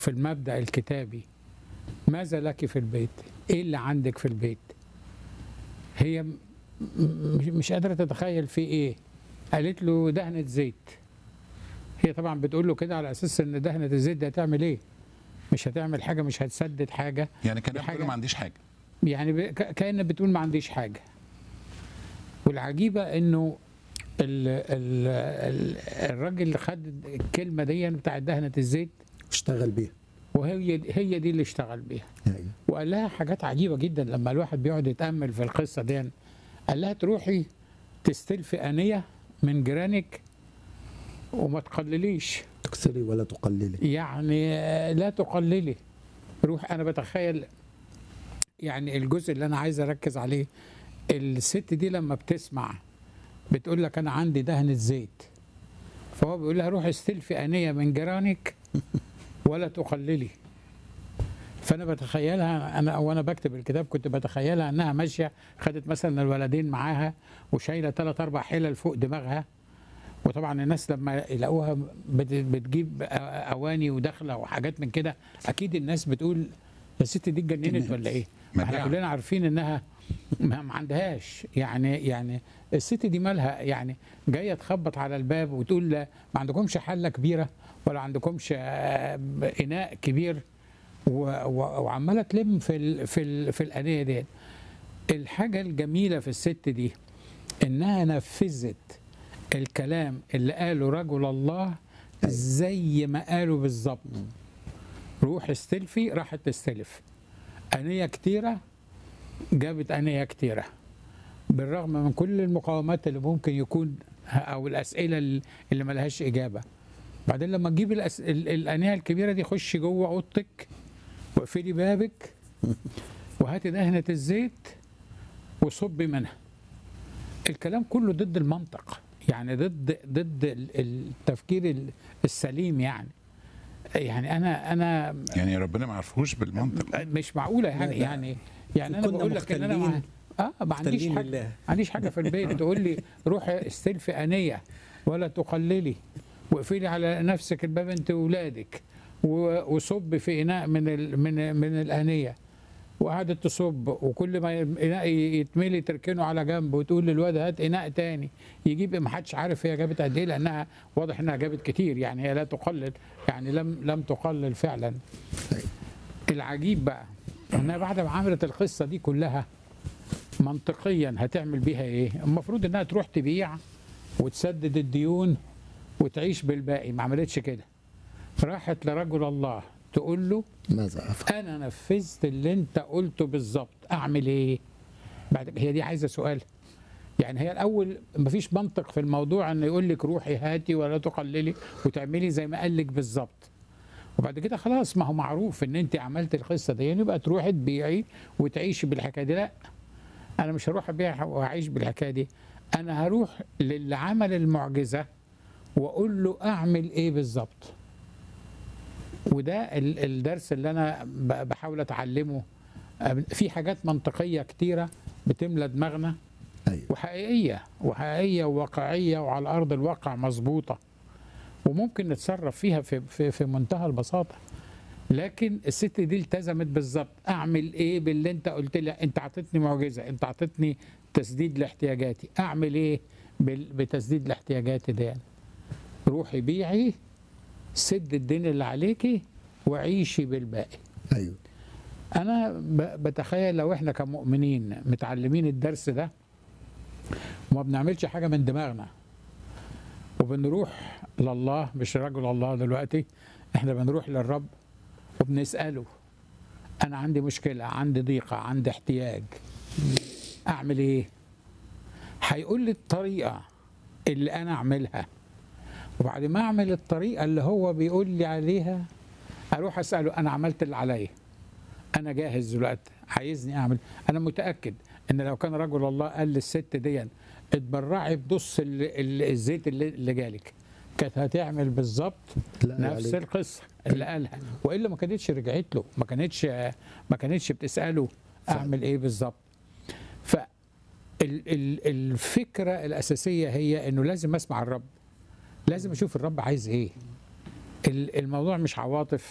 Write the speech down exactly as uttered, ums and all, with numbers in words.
في المبدأ الكتابي، ماذا لك في البيت؟ ايه اللي عندك في البيت؟ هي م- م- مش قادرة تتخيل في ايه. قالت له دهنة زيت. هي طبعا بتقول له كده على اساس ان دهنة الزيت دي هتعمل ايه؟ مش هتعمل حاجة، مش هتسدد حاجة. يعني دي كانها بتقول له حاجة ما عنديش حاجه. يعني ب- ك- كأن بتقول ما عنديش حاجة. والعجيبة انه ال ال ال الراجل اللي خد الكلمة دي بتاعت دهنة الزيت، اشتغل بيها. وهي هي دي اللي اشتغل بيها. أيوة. وقال لها حاجات عجيبة جدا لما الواحد بيقعد يتأمل في القصة دي. قال لها تروحي تستلفي آنية من جيرانك وما تقلليش، تكثري ولا تقللي. يعني آه، لا تقللي. روح. أنا بتخيل يعني الجزء اللي أنا عايز أركز عليه، الست دي لما بتسمع بتقول لك أنا عندي دهنة زيت، فهو بيقول لها روحي استلفي آنية من جيرانك ولا تقللي. فانا بتخيلها، انا وانا بكتب الكتاب كنت بتخيلها انها ماشيه، خدت مثلا الولدين معاها وشايله ثلاث اربع حلل فوق دماغها. وطبعا الناس لما يلاقوها بت- بتجيب اواني وداخله وحاجات من كده، اكيد الناس بتقول الست دي اتجننت اتجننت. ولا ايه؟ ما احنا مجاعة. كلنا عارفين انها ما ما عندهاش، يعني يعني الست دي مالها يعني؟ جايه تخبط على الباب وتقول لا، ما عندكمش حله كبيره ولا عندكمش آه، اناء كبير، و- و- وعماله تلم في ال في ال في الانيه دي. الحاجه الجميله في الست دي انها نفذت الكلام اللي قاله رجل الله زي ما قاله بالظبط. روح استلفي، راحت تستلف انيه كتيره، جابت انيه كتيره بالرغم من كل المقاومات اللي ممكن يكون او الاسئله اللي ملهاش اجابه. بعدين لما تجيب الأس... ال- الانيه الكبيره دي، خشي جوه اوضتك واقفلي بابك وهاتي دهنة الزيت وصبي منها. الكلام كله ضد المنطق، يعني ضد ضد ال- التفكير ال- السليم. يعني يعني انا انا يعني ربنا ما عرفوش بالمنطق. مش معقوله يعني لا، لا. يعني يعني انا كنا بقول لك ان انا مع... مختلين- اه ما عنديش مختلين حاجه، لله. ما عنديش حاجه في البيت تقول لي روحي استلفي انيه ولا تقللي، واقفلي على نفسك الباب انت واولادك، و- وصب في اناء من ال... من من الانيه. وقعدت تصب، وكل ما اناء يتملي تركنه على جنب وتقول للواد هات اناء تاني يجيب. ما حدش عارف هي جابت قد ايه، لانها واضح انها جابت كتير، يعني هي لا تقلل، يعني لم لم تقلل فعلا. العجيب بقى انها بعد ما عملت القصه دي كلها منطقيا هتعمل بيها ايه؟ المفروض انها تروح تبيع وتسدد الديون وتعيش بالباقي. ما عملتش كده، راحت لرجل الله تقول له ماذا افعل؟ انا نفذت اللي انت قلته بالظبط، اعمل ايه؟ بعد هي دي عايزه سؤال. يعني هي الاول مفيش منطق في الموضوع ان يقول لك روحي هاتي ولا تقللي وتعملي زي ما قال لك بالظبط. وبعد كده خلاص، ما هو معروف ان انت عملت القصه دي، يبقى تروحي تبيعي وتعيشي بالحكايه دي. لا، انا مش هروح ابيع واعيش بالحكايه دي، انا هروح للي عمل المعجزه واقول له اعمل ايه بالظبط. وده ال- الدرس اللي انا ب- بحاول اتعلمه. في حاجات منطقيه كتيره بتملى دماغنا، ايوه. وحقيقيه وحقيقيه وواقعيه وعلى ارض الواقع مظبوطه، وممكن نتصرف فيها في في في منتهى البساطه. لكن الست دي التزمت بالظبط. اعمل ايه باللي انت قلت لي؟ انت عطيتني معجزه، انت عطيتني تسديد لاحتياجاتي، اعمل ايه بال- بتسديد لاحتياجاتي دي؟ روحي بيعي، سد الدين اللي عليكي وعيشي بالباقي. ايوه. انا ب- بتخيل لو احنا كمؤمنين متعلمين الدرس ده وما بنعملش حاجه من دماغنا، وبنروح لله، مش رجل الله دلوقتي، احنا بنروح للرب وبنساله انا عندي مشكله، عندي ضيقه، عندي احتياج، اعمل ايه؟ هيقول لي الطريقه اللي انا اعملها. وبعد ما اعمل الطريقه اللي هو بيقول لي عليها، اروح اساله انا عملت اللي عليا، انا جاهز دلوقتي، عايزني اعمل. انا متاكد ان لو كان رجل الله قال للست دي اتبرعي بنص ال- ال- الزيت اللي, اللي جالك، كانت هتعمل بالظبط لا نفس عليك. القصه اللي قالها، والا ما كانتش رجعت له، ما كانتش ما كانتش بتساله اعمل ايه بالظبط. ف ال- ال- الفكره الاساسيه هي انه لازم اسمع الرب، لازم اشوف الرب عايز ايه. ال- الموضوع مش عواطف،